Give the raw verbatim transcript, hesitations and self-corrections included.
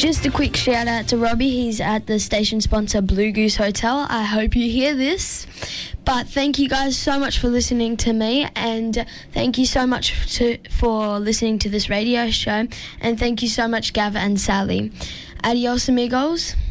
Just a quick shout out to Robbie. He's at the station sponsor Blue Goose Hotel. I hope you hear this. But thank you guys so much for listening to me, and thank you so much to, for listening to this radio show, and thank you so much, Gav and Sally. Adios, amigos.